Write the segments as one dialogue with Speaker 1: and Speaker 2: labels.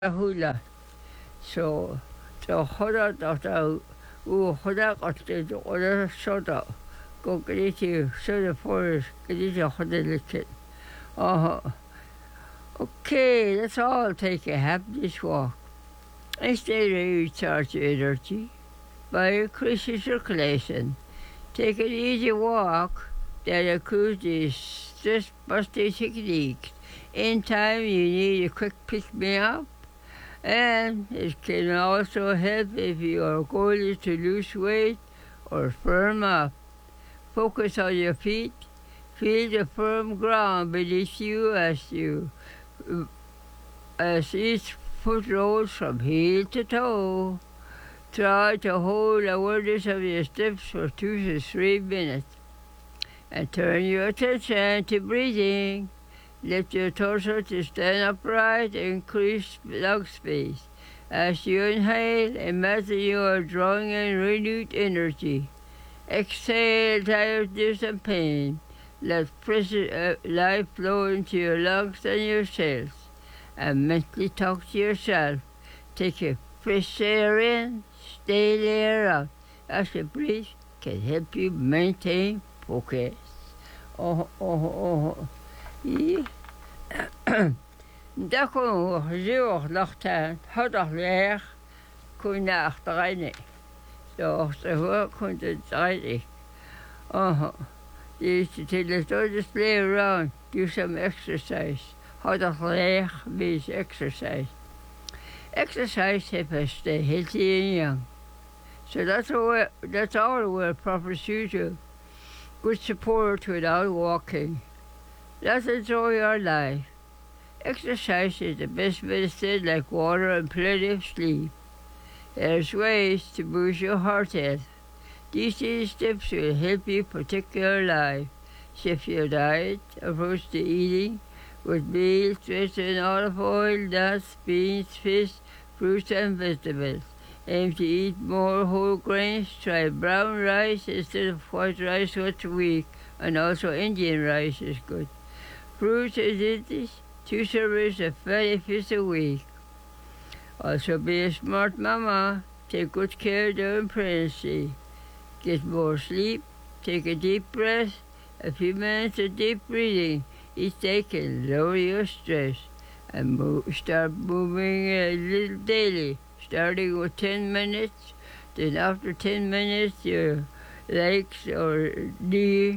Speaker 1: hula. So the hoda dota hoda got the other soda. Go get you soda forest, get you hoda liquid. Okay, let's all take a half this walk. Instead of recharge your energy by increasing circulation. Take an easy walk that includes the stress busting techniques. In time, you need a quick pick me up, and it can also help if your goal is to lose weight or firm up. Focus on your feet. Feel the firm ground beneath you as each foot rolls from heel to toe. Try to hold awareness of your steps for 2 to 3 minutes and turn your attention to breathing. Lift your torso to stand upright and increase lung space. As you inhale, imagine you are drawing in renewed energy. Exhale tiredness and pain. Let fresh life flow into your lungs and your cells. And mentally talk to yourself. Take a fresh air in, stay there out. As you breathe can help you maintain focus. Yeah. Da kon zeer lachten, hadden leer, kon naar trainen. Zo, zo kon het trainen. Dus just play around, do some exercise. Hadden leer means exercise. Exercise helps us stay healthy and young. So that's all we're proper to. Good support without walking. Let's enjoy our life. Exercise is the best medicine, like water and plenty of sleep. There's ways to boost your heart health. These steps will help you protect your life. Shift your diet, approach to eating with meals rich in olive oil, nuts, beans, fish, fruits, and vegetables. Aim to eat more whole grains. Try brown rice instead of white rice once a week, and also Indian rice is good. Fruits and veggies, 2 servings of fatty fish a week. Also be a smart mama. Take good care during pregnancy. Get more sleep. Take a deep breath. A few minutes of deep breathing each day can lower your stress. And start moving a little daily, starting with 10 minutes. Then after 10 minutes, your legs or knee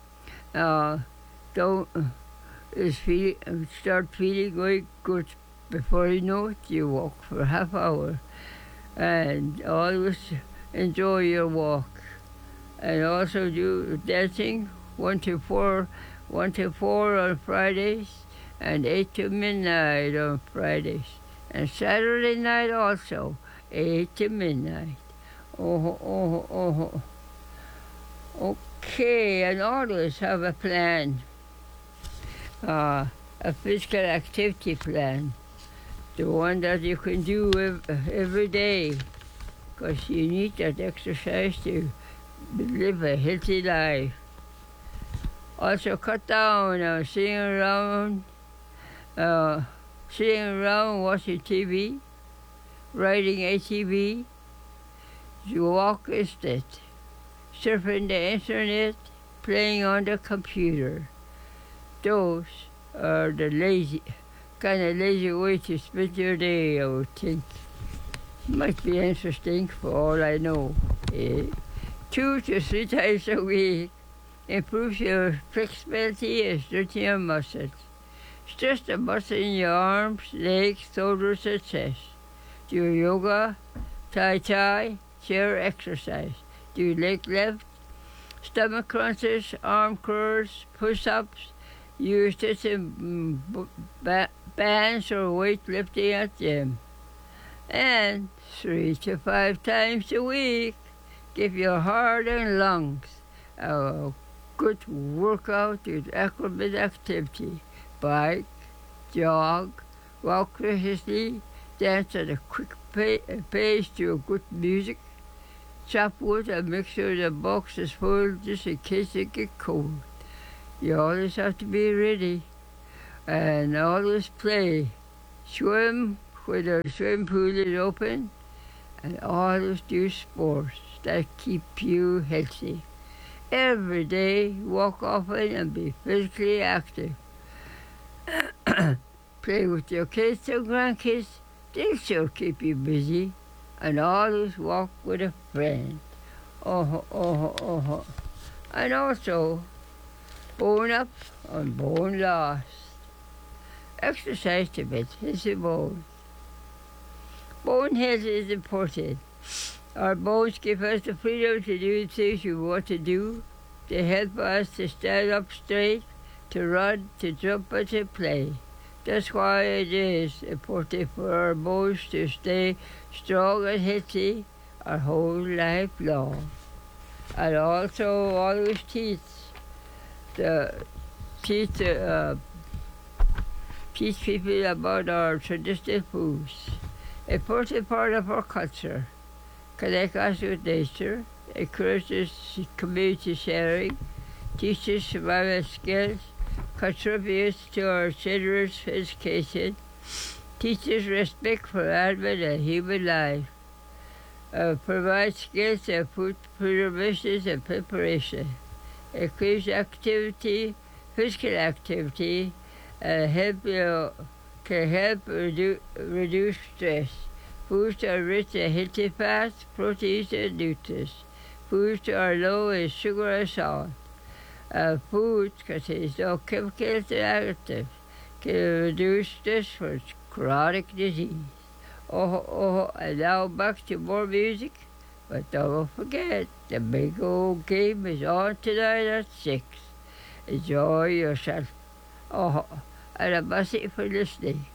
Speaker 1: start feeling very good. Before you know it, you walk for a half hour. And always enjoy your walk. And also do dancing 1 to 4 on Fridays, and 8 to midnight on Fridays. And Saturday night also, 8 to midnight. Okay, and always have a plan. A physical activity plan. The one that you can do every day. Because you need that exercise to live a healthy life. Also cut down on sitting around watching TV, riding ATV, you walk instead, surfing the internet, playing on the computer. Those are the kind of lazy way to spend your day, I would think. Might be interesting for all I know. 2 to 3 times a week improves your flexibility and strengthens your muscles. Stretch the muscles in your arms, legs, shoulders, and chest. Do yoga, tai chi, chair exercise. Do leg lift, stomach crunches, arm curls, push-ups. Use this in bands or weightlifting at gym. And 3 to 5 times a week, give your heart and lungs a good workout with acrobat activity. Bike, jog, walk viciously, dance at a quick pace to good music, chop wood and make sure the box is full just in case it gets cold. You always have to be ready and always play. Swim where the swimming pool is open and always do sports that keep you healthy. Every day, walk often and be physically active. Play with your kids and grandkids. They still keep you busy. And always walk with a friend. Oh, oh, oh. And also, bone up and bone lost. Exercise to build healthy bones. Bone health is important. Our bones give us the freedom to do things we want to do. They help us to stand up straight, to run, to jump, and to play. That's why it is important for our bones to stay strong and healthy our whole life long. And also always teach people about our traditional foods. A important part of our culture. Connect us with nature, encourages community sharing, teaches survival skills, contributes to our children's education, teaches respect for animal and human life, provides skills in food preservation and preparation, increases activity, physical activity, can help reduce stress. Foods are rich in healthy fats, proteins, and nutrients. Foods are low in sugar and salt. Foods contains no chemicals and additives. Can reduce stress for chronic disease. And now back to more music. But don't forget, the big old game is on tonight at 6. Enjoy yourself. And a message for listening.